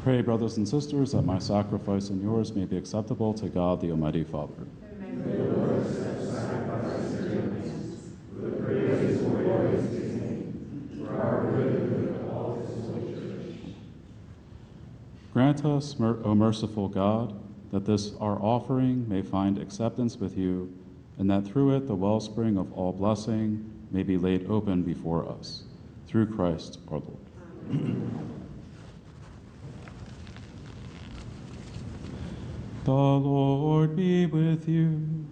Pray, brothers and sisters, that my sacrifice and yours may be acceptable to God, the Almighty Father. May the Lord accept the sacrifice in your hands, for the praise and glory of his name, for our good and the good of all his holy church. Grant us, O merciful God, that this our offering may find acceptance with you, and that through it the wellspring of all blessing may be laid open before us. Through Christ our Lord. The Lord be with you.